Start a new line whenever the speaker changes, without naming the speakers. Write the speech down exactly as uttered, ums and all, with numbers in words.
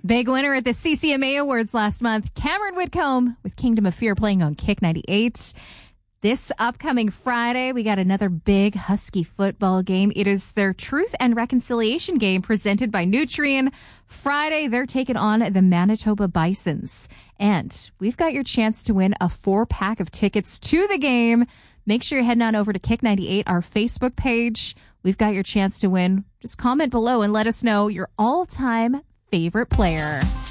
Big winner at the C C M A Awards last month, Cameron Whitcomb with Kingdom of Fear playing on Kick ninety-eight. This upcoming Friday, we got another big Husky football game. It is their Truth and Reconciliation game presented by Nutrien. Friday, they're taking on the Manitoba Bisons. And we've got your chance to win a four-pack of tickets to the game. Make sure you're heading on over to Kick ninety-eight, our Facebook page. We've got your chance to win. Just comment below and let us know your all-time favorite player.